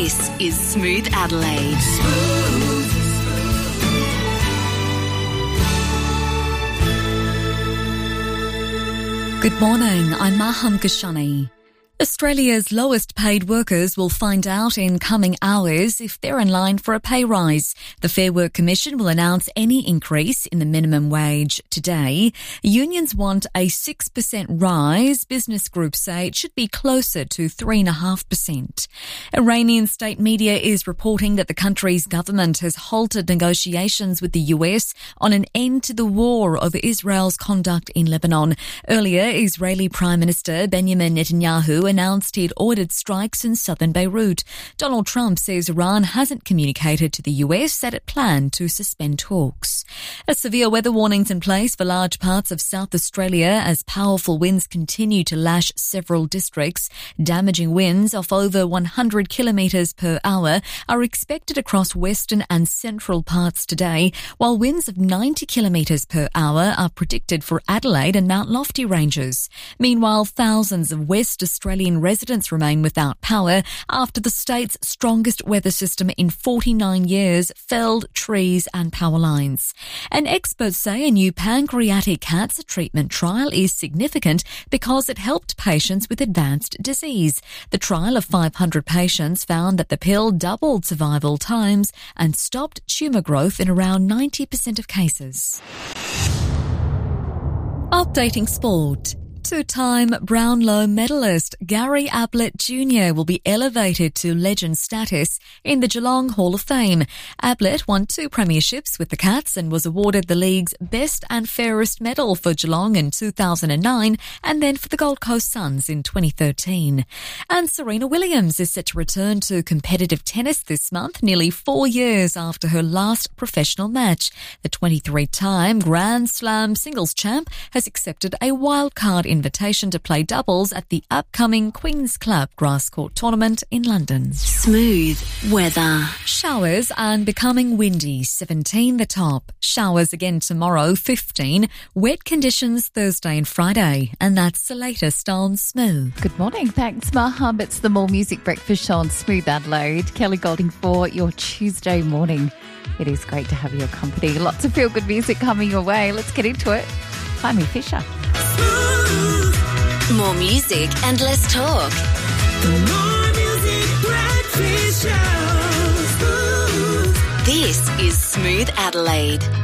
This is Smooth Adelaide. Good morning, I'm Maham Kashani. Australia's lowest paid workers will find out in coming hours if they're in line for a pay rise. The Fair Work Commission will announce any increase in the minimum wage today. Unions want a 6% rise. Business groups say it should be closer to 3.5%. Iranian state media is reporting that the country's government has halted negotiations with the US on an end to the war over Israel's conduct in Lebanon. Earlier, Israeli Prime Minister Benjamin Netanyahu announced he'd ordered strikes in southern Beirut. Donald Trump says Iran hasn't communicated to the US that it planned to suspend talks. Severe weather warnings in place for large parts of South Australia as powerful winds continue to lash several districts. Damaging winds of over 100 kilometres per hour are expected across western and central parts today, while winds of 90 kilometres per hour are predicted for Adelaide and Mount Lofty ranges. Meanwhile, thousands of West Australian residents remain without power after the state's strongest weather system in 49 years felled trees and power lines. And experts say a new pancreatic cancer treatment trial is significant because it helped patients with advanced disease. The trial of 500 patients found that the pill doubled survival times and stopped tumour growth in around 90% of cases. Updating sport. Two-time Brownlow medalist Gary Ablett Jr. will be elevated to legend status in the Geelong Hall of Fame. Ablett won 2 premierships with the Cats and was awarded the league's Best and Fairest medal for Geelong in 2009 and then for the Gold Coast Suns in 2013. And Serena Williams is set to return to competitive tennis this month, nearly 4 years after her last professional match. The 23-time Grand Slam singles champ has accepted a wildcard invitation to play doubles at the upcoming Queen's Club grass court tournament in London. Smooth weather. Showers and becoming windy, 17 the top. Showers again tomorrow, 15. Wet conditions Thursday and Friday. And that's the latest on Smooth. Good morning. Thanks, Maham. It's the More Music Breakfast Show on Smooth Adelaide. Kelly Golding for your Tuesday morning. It is great to have your company. Lots of feel-good music coming your way. Let's get into it. Find me, Fisher. More music and less talk. More music breakfast show. This is Smooth Adelaide.